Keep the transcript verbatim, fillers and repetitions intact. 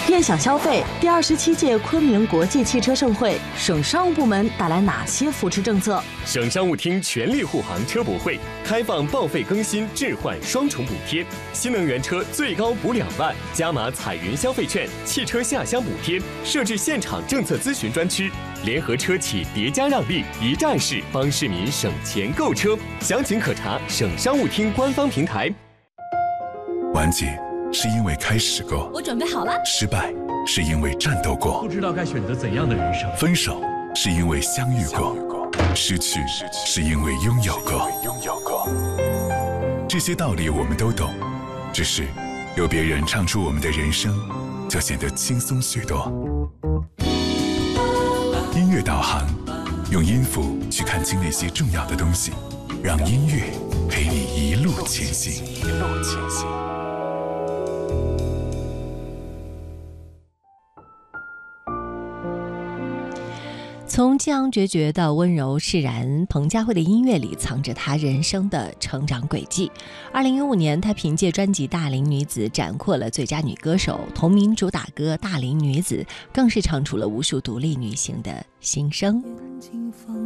变相消费，第二十七届昆明国际汽车盛会，省商务部门带来哪些扶持政策？ 省商务厅全力护航车博会，开放报废更新置换双重补贴，新能源车最高补两万，加码彩云消费券、汽车下乡补贴，设置现场政策咨询专区，联合车企叠加让利，一站式帮市民省钱购车。详情可查省商务厅官方平台。 完结是因为开始过， 我准备好了。 失败是因为战斗过， 不知道该选择怎样的人生。 分手是因为相遇过，失去是因为拥有过。这些道理我们都懂，只是有别人唱出我们的人生，就显得轻松许多。音乐导航，用音符去看清那些重要的东西，让音乐陪你一路前行。一路前行。 从激昂决绝到温柔释然，彭佳慧的音乐里藏着她人生的成长轨迹。二零一五年，她凭借专辑《大龄女子》斩获了最佳女歌手，同名主打歌《大龄女子》更是唱出了无数独立女性的心声。